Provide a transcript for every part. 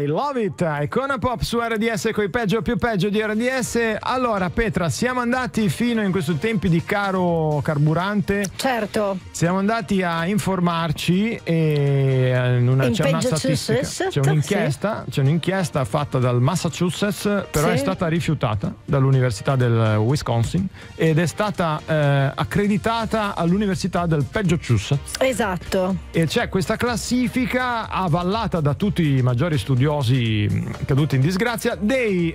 I Love It, Icona Pop su RDS con i peggio più peggio di RDS. Allora Petra, siamo andati fino in questi tempi di caro carburante. Certo. Siamo andati a informarci e c'è una statistica, c'è un'inchiesta fatta dal Massachusetts, però è stata rifiutata dall'Università del Wisconsin ed è stata accreditata all'Università del Massachusetts. Esatto. E c'è questa classifica avallata da tutti i maggiori studiosi caduti in disgrazia dei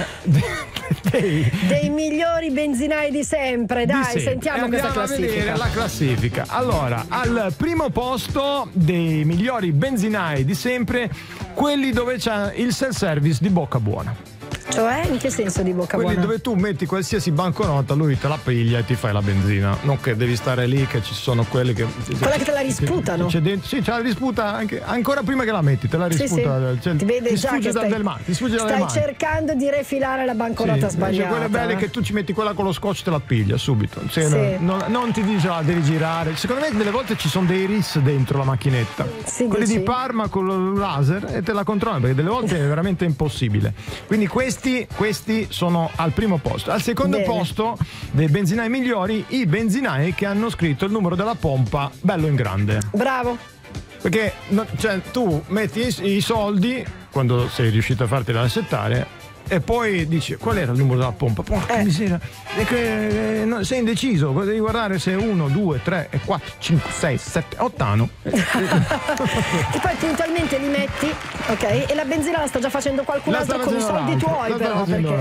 migliori benzinai di sempre. Dai, sentiamo questa classifica. A vedere la classifica. Allora, al primo posto dei migliori benzinai di sempre, quelli dove c'è il self-service di Bocca Buona. Cioè, in che senso di Bocca Buona? Quelli dove tu metti qualsiasi banconota, lui te la piglia e ti fai la benzina. Non che devi stare lì, che ci sono quelli che... Quella che te la risputano. C'è dentro, sì, c'è la disputa anche, ancora prima che la metti, te la disputa. Sì. Ti vede già che stai cercando di refilare la banconota sbagliata. C'è quelle belle che tu ci metti quella con lo scotch, te la piglia subito. Non ti dice devi girare. Secondo me delle volte ci sono dei RIS dentro la macchinetta. Quelli di Parma con lo laser e te la controllano, perché delle volte è veramente impossibile. Quindi questi sono al primo posto. Al secondo posto dei benzinai migliori, i benzinai che hanno scritto il numero della pompa bello in grande. Bravo. Perché tu metti i soldi quando sei riuscito a fartela settare e poi dici qual era il numero della pompa, porca miseria, sei indeciso, devi guardare se 1, 2, 3, 4, 5, 6, 7, 8 anno e poi puntualmente li metti, ok, e la benzina la sta già facendo qualcun altro con i soldi tuoi, però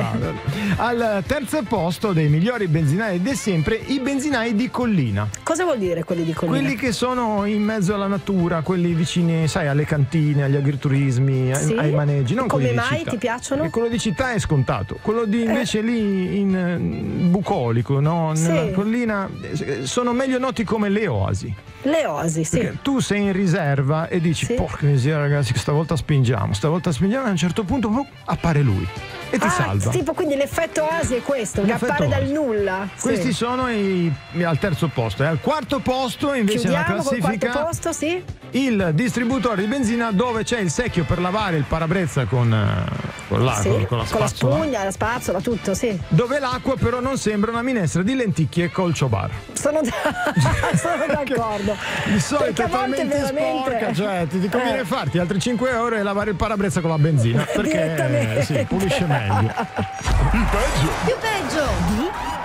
Al terzo posto dei migliori benzinai di sempre, i benzinai di collina. Cosa vuol dire quelli di collina? Quelli che sono in mezzo alla natura, quelli vicini, sai, alle cantine, agli agriturismi, ai maneggi. Non come quelli mai di città. Ti piacciono? E quello di città è scontato, quello di invece lì in bucolico, no? Nella collina, sono meglio noti come le oasi. Le oasi, sì. Perché tu sei in riserva e dici porca miseria ragazzi, stavolta spingiamo e a un certo punto appare lui e ti salva. Tipo, quindi l'effetto oasi è questo, che appare dal nulla. Questi sono al terzo posto. E al quarto posto invece nella classifica, col quarto posto, il distributore di benzina dove c'è il secchio per lavare il parabrezza con la spugna, la spazzola, tutto, dove l'acqua però non sembra una minestra di lenticchie col ciobar. Sono d'accordo. Di solito è talmente sporca, cioè ti conviene farti altri 5 euro e lavare il parabrezza con la benzina, perché pulisce meglio. Più peggio di